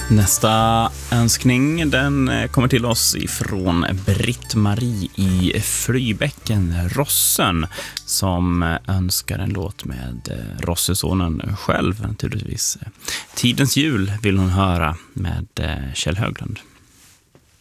Nästa önskning den kommer till oss ifrån Britt-Marie i Flybäcken, Rossen, som önskar en låt med Rossesonen själv naturligtvis. Tidens jul vill hon höra med Kjell Höglund.